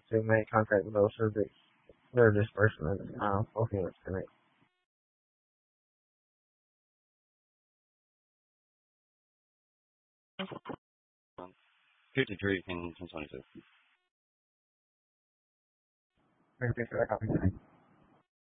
to make contact with those subjects. They're dispersing at the time for humans to connect. 53 and 1022. Thank you for that copy.